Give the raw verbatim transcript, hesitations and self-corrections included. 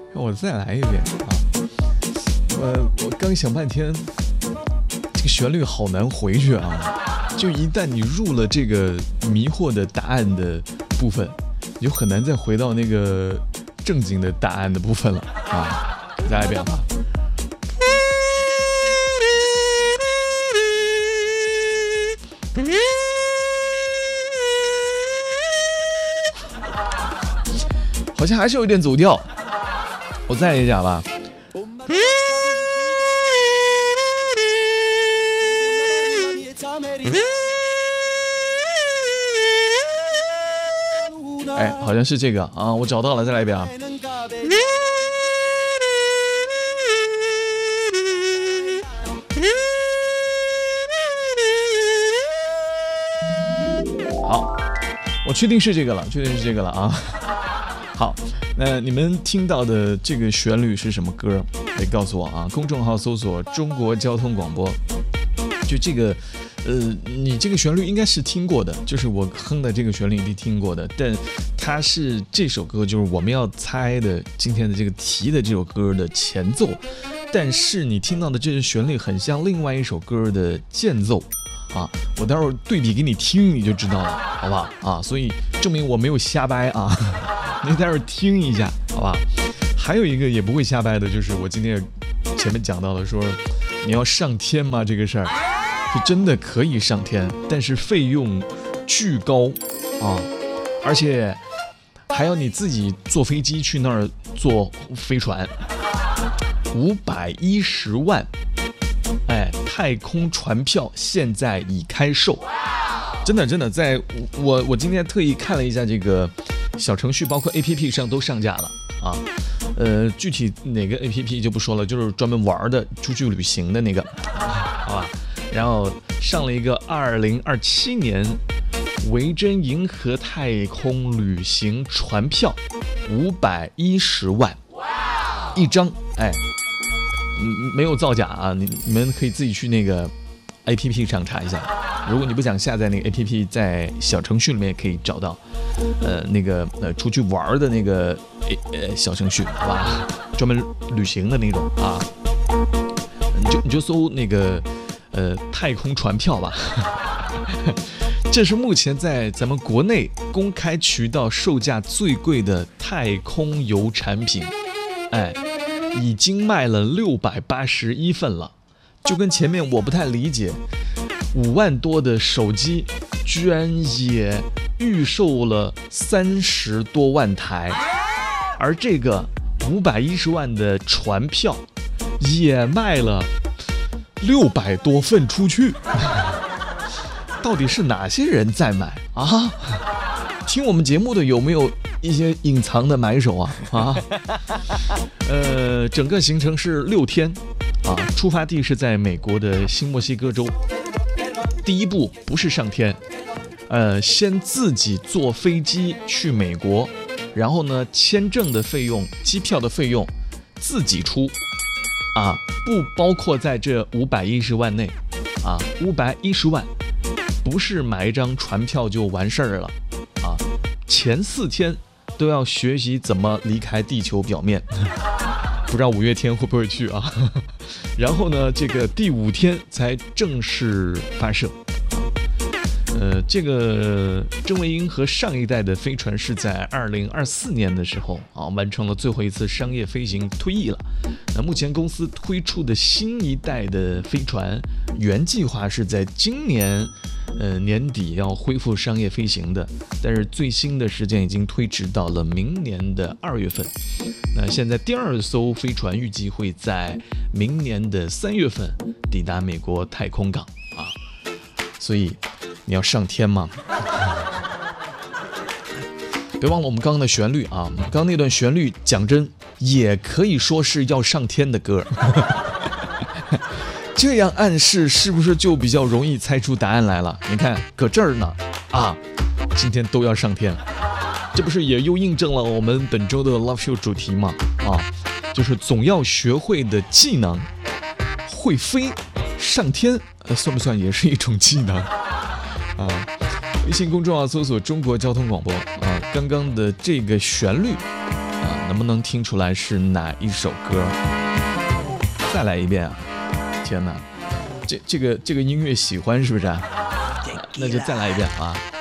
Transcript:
让我再来一遍啊！我我刚想半天，这个旋律好难回去啊！就一旦你入了这个迷惑的答案的部分，你就很难再回到那个正经的答案的部分了啊！再来一遍吧。好像还是有点走调，我再来一下吧。哎，好像是这个啊，我找到了，再来一遍啊。好，我确定是这个了，确定是这个了啊。好，那你们听到的这个旋律是什么歌？可以告诉我啊！公众号搜索中国交通广播。就这个，呃，你这个旋律应该是听过的，就是我哼的这个旋律你听过的，但它是这首歌，就是我们要猜的今天的这个题的这首歌的前奏，但是你听到的这个旋律很像另外一首歌的间奏啊！我待会儿对比给你听，你就知道了，好不好啊？所以证明我没有瞎掰啊！你待会儿听一下，好吧？还有一个也不会瞎掰的，就是我今天前面讲到的，说你要上天吗？这个事儿是真的可以上天，但是费用巨高啊，而且还要你自己坐飞机去那儿坐飞船，五百一十万，哎，太空船票现在已开售，真的真的，在我我今天特意看了一下这个。小程序包括 A P P 上都上架了啊，呃，具体哪个 A P P 就不说了，就是专门玩的、出去旅行的那个，好吧？然后上了一个二零二七年维珍银河太空旅行船票，五百一十万一张，哎，没有造假啊，你你们可以自己去那个 A P P 上查一下。如果你不想下载那个 A P P， 在小程序里面也可以找到，呃，那个呃出去玩的那个呃小程序，好吧，专门旅行的那种啊，你就你就搜那个呃太空船票吧。这是目前在咱们国内公开渠道售价最贵的太空游产品，哎，已经卖了六百八十一份了，就跟前面我不太理解。五万多的手机居然也预售了三十多万台，而这个五百一十万的船票也卖了六百多份出去，到底是哪些人在买啊？听我们节目的有没有一些隐藏的买手啊？啊，呃，整个行程是六天啊，出发地是在美国的新墨西哥州。第一步不是上天，呃，先自己坐飞机去美国，然后呢，签证的费用、机票的费用自己出，啊，不包括在这五百一十万内，啊，五百一十万不是买一张船票就完事儿了，啊，前四天都要学习怎么离开地球表面，不知道五月天会不会去啊？然后呢，这个第五天才正式发射。呃，这个郑卫英和上一代的飞船是在二零二四年的时候啊，完成了最后一次商业飞行，退役了。那目前公司推出的新一代的飞船，原计划是在今年呃年底要恢复商业飞行的，但是最新的时间已经推迟到了明年的二月份。那现在第二艘飞船预计会在明年的三月份抵达美国太空港啊，所以你要上天吗？别忘了我们刚刚的旋律啊，刚刚那段旋律讲真也可以说是要上天的歌。这样暗示是不是就比较容易猜出答案来了？你看搁这儿呢啊，今天都要上天，这不是也又印证了我们本周的 Love Show 主题吗？啊，就是总要学会的技能，会飞上天，呃，算不算也是一种技能啊？微信公众号搜索中国交通广播啊，刚刚的这个旋律啊，能不能听出来是哪一首歌？再来一遍啊！天哪，这这个这个音乐喜欢是不是啊？那就再来一遍啊！